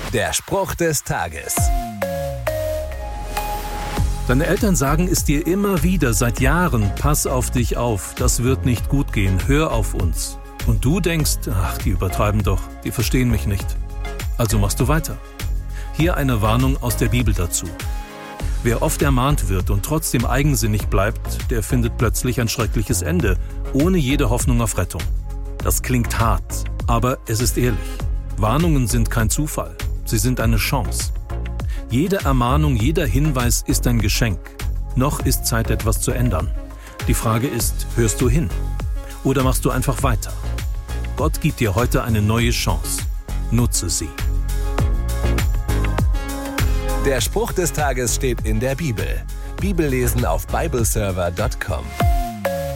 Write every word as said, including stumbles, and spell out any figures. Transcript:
Der Spruch des Tages. Deine Eltern sagen es dir immer wieder seit Jahren: Pass auf dich auf, das wird nicht gut gehen, hör auf uns. Und du denkst: Ach, die übertreiben doch, die verstehen mich nicht. Also machst du weiter. Hier eine Warnung aus der Bibel dazu. Wer oft ermahnt wird und trotzdem eigensinnig bleibt, der findet plötzlich ein schreckliches Ende, ohne jede Hoffnung auf Rettung. Das klingt hart, aber es ist ehrlich. Warnungen sind kein Zufall, sie sind eine Chance. Jede Ermahnung, jeder Hinweis ist ein Geschenk. Noch ist Zeit, etwas zu ändern. Die Frage ist: Hörst du hin? Oder machst du einfach weiter? Gott gibt dir heute eine neue Chance. Nutze sie. Der Spruch des Tages steht in der Bibel. Bibellesen auf bibleserver punkt com.